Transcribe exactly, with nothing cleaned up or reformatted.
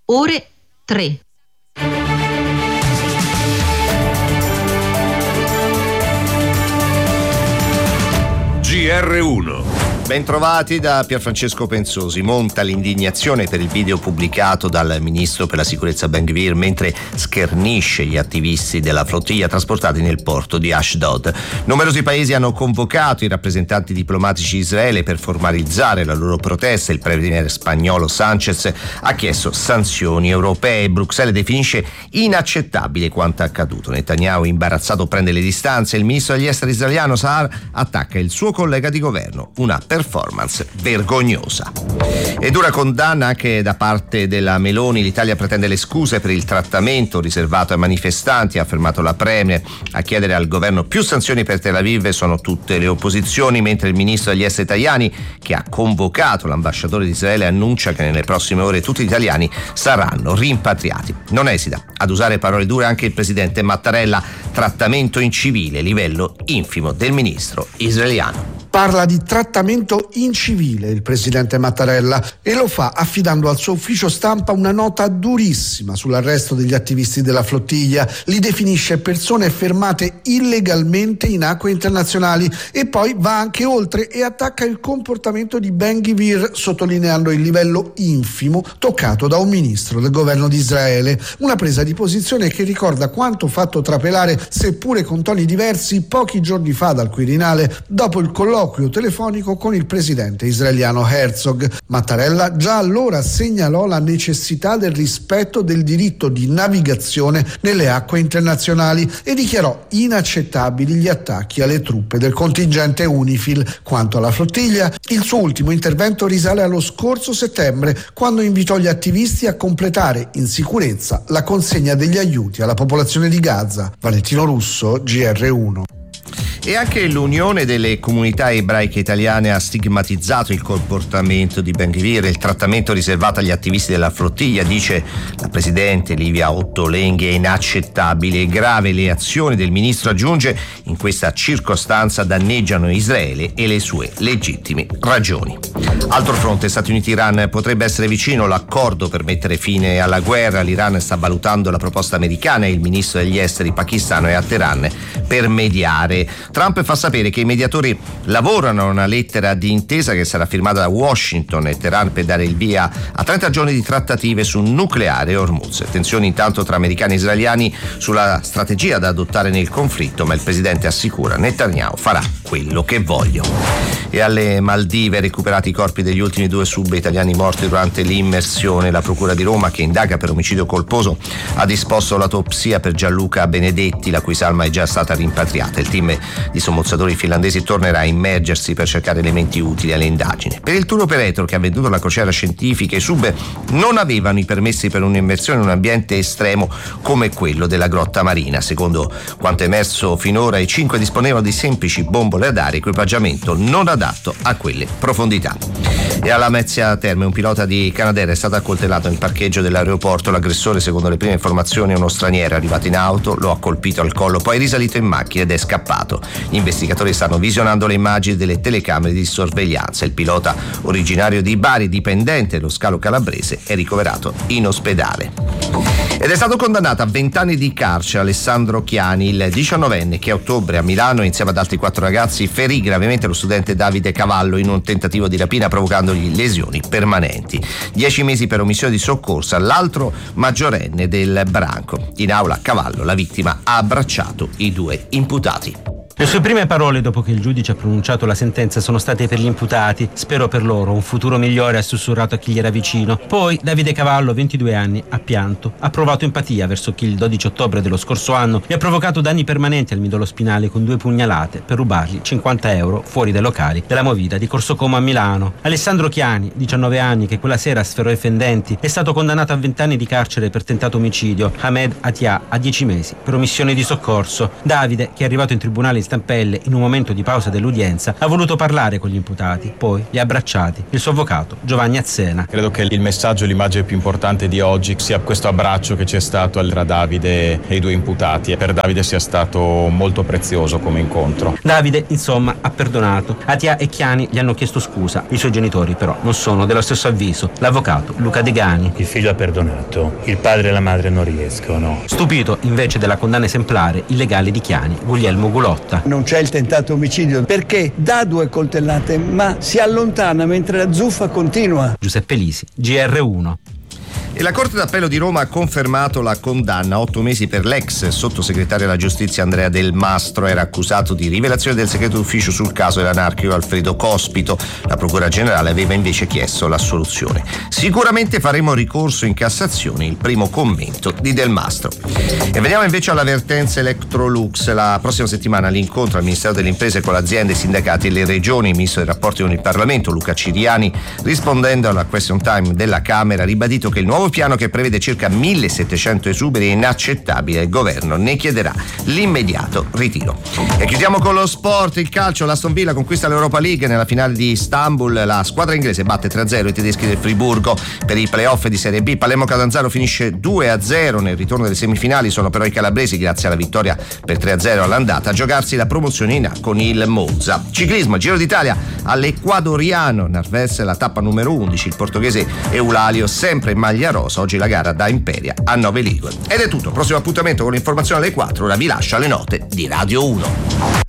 ore tre. G R uno. Bentrovati da Pierfrancesco Pensosi. Monta l'indignazione per il video pubblicato dal ministro per la sicurezza Ben-Gvir mentre schernisce gli attivisti della flottiglia trasportati nel porto di Ashdod. Numerosi paesi hanno convocato i rappresentanti diplomatici di Israele per formalizzare la loro protesta. Il premier spagnolo Sanchez ha chiesto sanzioni europee. Bruxelles definisce inaccettabile quanto accaduto. Netanyahu, imbarazzato, prende le distanze. Il ministro degli esteri israeliano Sahar attacca il suo collega di governo. Una performance vergognosa. E dura condanna anche da parte della Meloni. L'Italia pretende le scuse per il trattamento riservato ai manifestanti, ha affermato la premier. A chiedere al governo più sanzioni per Tel Aviv sono tutte le opposizioni, mentre il ministro degli esteri Tajani, che ha convocato l'ambasciatore di Israele, annuncia che nelle prossime ore tutti gli italiani saranno rimpatriati. Non esita ad usare parole dure anche il presidente Mattarella. Trattamento in civile, livello infimo del ministro israeliano. Parla di trattamento in civile il presidente Mattarella e lo fa affidando al suo ufficio stampa una nota durissima sull'arresto degli attivisti della flottiglia. Li definisce persone fermate illegalmente in acque internazionali e poi va anche oltre e attacca il comportamento di Ben-Gvir, sottolineando il livello infimo toccato da un ministro del governo di Israele. Una presa di posizione che ricorda quanto fatto trapelare, seppure con toni diversi, pochi giorni fa dal Quirinale dopo il colloquio telefonico con il presidente israeliano Herzog. Mattarella già allora segnalò la necessità del rispetto del diritto di navigazione nelle acque internazionali e dichiarò inaccettabili gli attacchi alle truppe del contingente UNIFIL. Quanto alla flottiglia, il suo ultimo intervento risale allo scorso settembre, quando invitò gli attivisti a completare in sicurezza la consegna degli aiuti alla popolazione di Gaza. Valentino Russo, G R uno. E anche l'Unione delle Comunità Ebraiche Italiane ha stigmatizzato il comportamento di Ben-Gvir e il trattamento riservato agli attivisti della flottiglia. Dice la presidente Livia Ottolenghi: è inaccettabile e grave le azioni del ministro. Aggiunge: in questa circostanza danneggiano Israele e le sue legittime ragioni. Altro fronte, Stati Uniti-Iran. Potrebbe essere vicino l'accordo per mettere fine alla guerra. L'Iran sta valutando la proposta americana e il ministro degli esteri pakistano è a Teheran per mediare. Trump fa sapere che i mediatori lavorano a una lettera di intesa che sarà firmata da Washington e Teheran per dare il via a trenta giorni di trattative su nucleare e Hormuz. Tensioni intanto tra americani e israeliani sulla strategia da adottare nel conflitto, ma il presidente assicura: Netanyahu farà quello che voglio. E alle Maldive, recuperati i corpi degli ultimi due sub italiani morti durante l'immersione. La procura di Roma, che indaga per omicidio colposo, ha disposto l'autopsia per Gianluca Benedetti, la cui salma è già stata rimpatriata. Il team di sommozzatori finlandesi tornerà a immergersi per cercare elementi utili alle indagini. Per il tour operator che ha venduto la crociera scientifica, i sub non avevano i permessi per un'immersione in un ambiente estremo come quello della Grotta Marina. Secondo quanto emerso finora, i cinque disponevano di semplici bombole ad aria, equipaggiamento non adatto a quelle profondità. E alla Mezzia Terme un pilota di Canadair è stato accoltellato nel parcheggio dell'aeroporto. L'aggressore, secondo le prime informazioni, è uno straniero arrivato in auto, lo ha colpito al collo, poi risalito in macchina ed è scappato. Gli investigatori stanno visionando le immagini delle telecamere di sorveglianza. Il pilota, originario di Bari, dipendente dello scalo calabrese, è ricoverato in ospedale. Ed è stato condannato a vent'anni di carcere Alessandro Chiani, il diciannovenne che a ottobre a Milano, insieme ad altri quattro ragazzi, ferì gravemente lo studente Davide Cavallo in un tentativo di rapina provocandogli lesioni permanenti. Dieci mesi per omissione di soccorso all'altro maggiorenne del branco. In aula Cavallo, la vittima, ha abbracciato i due imputati. Le sue prime parole dopo che il giudice ha pronunciato la sentenza sono state per gli imputati: spero per loro un futuro migliore, ha sussurrato a chi gli era vicino. Poi Davide Cavallo, ventidue anni, ha pianto, ha provato empatia verso chi il dodici ottobre dello scorso anno gli ha provocato danni permanenti al midollo spinale con due pugnalate per rubargli cinquanta euro fuori dai locali della Movida di Corso Como a Milano. Alessandro Chiani, diciannove anni, che quella sera sferrò i fendenti, è stato condannato a venti anni di carcere per tentato omicidio. Hamed Atia a dieci mesi per omissione di soccorso. Davide, che è arrivato in tribunale in stampelle, in un momento di pausa dell'udienza, ha voluto parlare con gli imputati, poi li ha abbracciati. Il suo avvocato, Giovanni Azzena. Credo che il messaggio, l'immagine più importante di oggi sia questo abbraccio che c'è stato tra Davide e i due imputati, e per Davide sia stato molto prezioso come incontro. Davide, insomma, ha perdonato. Atia e Chiani gli hanno chiesto scusa. I suoi genitori però non sono dello stesso avviso. L'avvocato Luca De Gani. Il figlio ha perdonato, il padre e la madre non riescono. Stupito invece della condanna esemplare, il legale di Chiani, Guglielmo Gulotta. Non c'è il tentato omicidio perché dà due coltellate ma si allontana mentre la zuffa continua. Giuseppe Lisi, G R uno. E la Corte d'Appello di Roma ha confermato la condanna a otto mesi per l'ex sottosegretario alla giustizia Andrea Del Mastro. Era accusato di rivelazione del segreto d'ufficio sul caso dell'anarchico Alfredo Cospito. La Procura Generale aveva invece chiesto l'assoluzione. Sicuramente faremo ricorso in Cassazione, il primo commento di Del Mastro. E veniamo invece all'avvertenza Electrolux. La prossima settimana l'incontro al Ministero delle Imprese con le aziende, i sindacati e le regioni. Il ministro dei rapporti con il Parlamento, Luca Ciriani, rispondendo alla question time della Camera, ha ribadito che il nuovo piano, che prevede circa millesettecento esuberi, è inaccettabile. Il governo ne chiederà l'immediato ritiro. E chiudiamo con lo sport, il calcio. L'Aston Villa conquista l'Europa League nella finale di Istanbul. La squadra inglese batte tre a zero i tedeschi del Friburgo per i playoff di Serie B. Palermo Catanzaro finisce due a zero nel ritorno delle semifinali. Sono però i calabresi, grazie alla vittoria per tre a zero all'andata, a giocarsi la promozione in A con il Monza. Ciclismo, Giro d'Italia all'Ecuadoriano Narves, la tappa numero undici. Il portoghese Eulalio sempre in maglia rosa. Oggi la gara da Imperia a nove ligure. Ed è tutto. Prossimo appuntamento con l'informazione alle quattro. Ora vi lascio alle note di Radio uno.